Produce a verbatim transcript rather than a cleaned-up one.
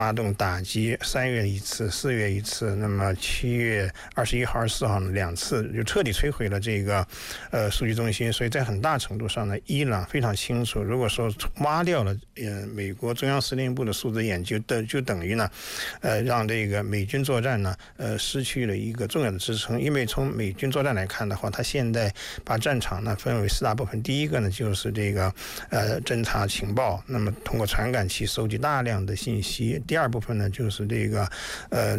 发动打击，三月一次，四月一次，那么七月二十一号、二十四号呢两次，就彻底摧毁了这个呃数据中心。所以在很大程度上呢，伊朗非常清楚，如果说挖掉了呃美国中央司令部的数字研究的，就等于呢，呃让这个美军作战呢呃失去了一个重要的支撑。因为从美军作战来看的话，它现在把战场呢分为四大部分，第一个呢就是这个呃侦察情报，那么通过传感器收集大量的信息。第二部分呢，就是这个，呃，